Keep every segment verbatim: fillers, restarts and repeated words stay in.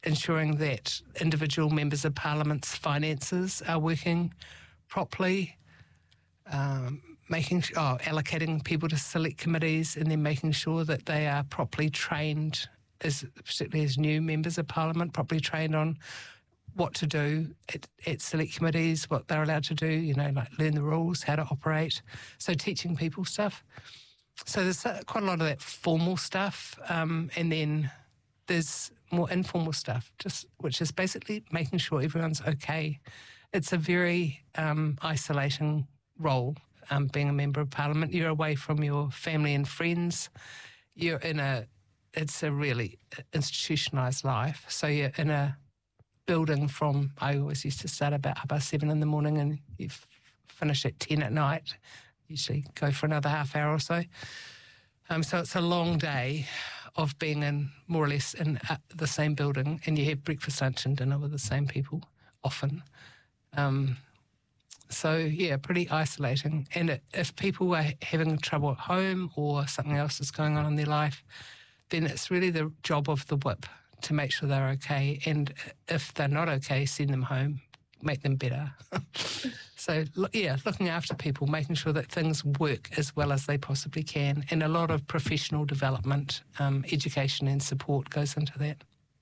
ensuring that individual members of Parliament's finances are working properly, um, making oh, allocating people to select committees, and then making sure that they are properly trained, as particularly as new members of Parliament, properly trained on what to do at, at select committees, what they're allowed to do, you know, like learn the rules, how to operate. So teaching people stuff. So there's quite a lot of that formal stuff, um, and then there's more informal stuff, just which is basically making sure everyone's okay. It's a very um, isolating role, um, being a member of Parliament. You're away from your family and friends. You're in a, it's a really institutionalised life. So you're in a building from, I always used to start about half past seven in the morning and you f- finish at ten at night. Usually go for another half hour or so. Um, so it's a long day of being in more or less in uh, the same building, and you have breakfast, lunch and dinner with the same people often. Um, so, yeah, pretty isolating. And it, if people are having trouble at home or something else is going on in their life, then it's really the job of the whip to make sure they're okay. And if they're not okay, send them home, make them better. So, yeah, looking after people, making sure that things work as well as they possibly can. And a lot of professional development, um, education and support goes into that.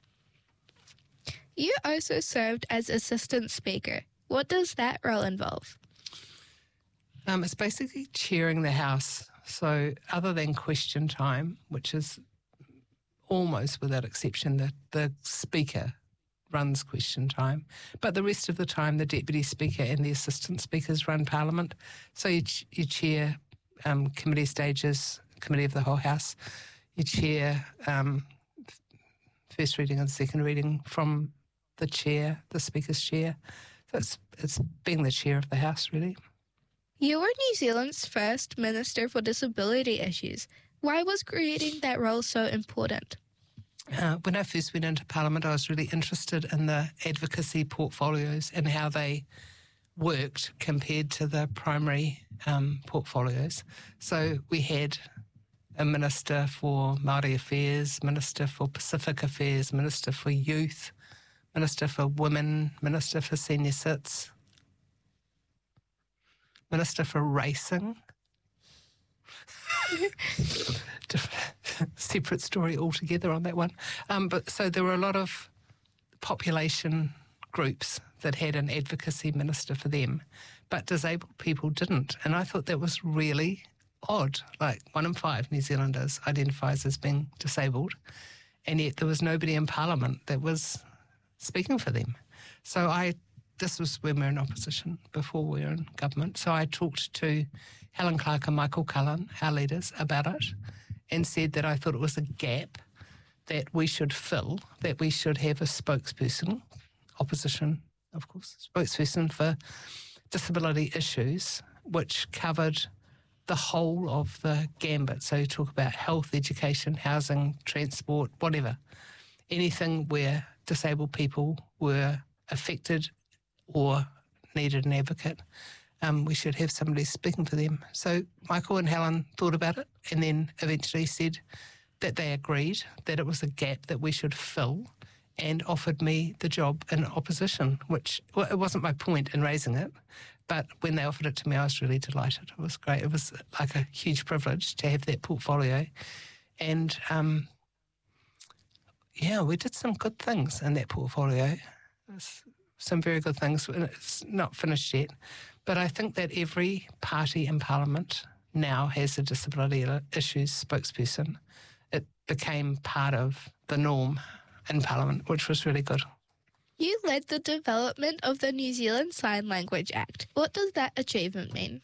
You also served as assistant speaker. What does that role involve? Um, it's basically chairing the House. So other than question time, which is almost without exception the, the Speaker runs question time, but the rest of the time the Deputy Speaker and the Assistant Speakers run Parliament. So you, ch- you chair um, committee stages, Committee of the Whole House. You chair um, first reading and second reading from the chair, the Speaker's chair. So it's, it's being the chair of the House, really. You were New Zealand's first Minister for Disability Issues. Why was creating that role so important? Uh, when I first went into Parliament, I was really interested in the advocacy portfolios and how they worked compared to the primary um, portfolios. So we had a Minister for Māori Affairs, Minister for Pacific Affairs, Minister for Youth, Minister for Women, Minister for Senior Cits, Minister for Racing. Separate story altogether on that one. Um, but so there were a lot of population groups that had an advocacy minister for them, but disabled people didn't. And I thought that was really odd. Like one in five New Zealanders identifies as being disabled, and yet there was nobody in Parliament that was speaking for them. So I, this was when we were in opposition, before we were in government. So I talked to Helen Clark and Michael Cullen, our leaders, about it, and said that I thought it was a gap that we should fill, that we should have a spokesperson, opposition, of course, spokesperson for disability issues, which covered the whole of the gambit. So you talk about health, education, housing, transport, whatever. Anything where disabled people were affected or needed an advocate, um, we should have somebody speaking for them. So Michael and Helen thought about it and then eventually said that they agreed that it was a gap that we should fill and offered me the job in opposition, which, well, it wasn't my point in raising it, but when they offered it to me, I was really delighted. It was great. It was like a huge privilege to have that portfolio. And, um, yeah, we did some good things in that portfolio. There's some very good things. It's not finished yet. But I think that every party in Parliament now has a disability issues spokesperson. It became part of the norm in Parliament, which was really good. You led the development of the New Zealand Sign Language Act. What does that achievement mean?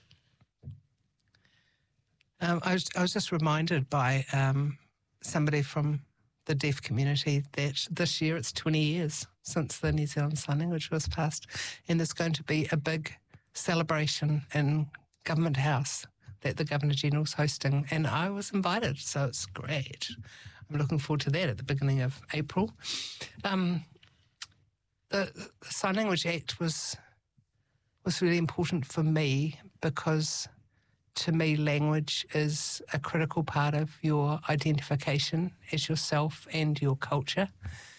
Um, I, was, I was just reminded by um, somebody from the deaf community that this year it's twenty years since the New Zealand Sign Language was passed, and there's going to be a big celebration in Government House that the Governor-General's hosting, and I was invited, so it's great. I'm looking forward to that at the beginning of April. Um, the, the Sign Language Act was was really important for me because, to me, language is a critical part of your identification as yourself and your culture.